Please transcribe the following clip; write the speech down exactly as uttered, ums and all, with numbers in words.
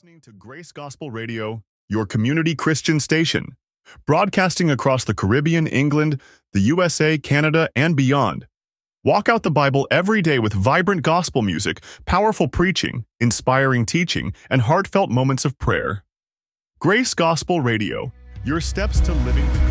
listening to Grace Gospel Radio, your community Christian station, broadcasting across the Caribbean, England, the U S A, Canada, and beyond. Walk out the Bible every day with vibrant gospel music, powerful preaching, inspiring teaching, and heartfelt moments of prayer. Grace Gospel Radio, your steps to living the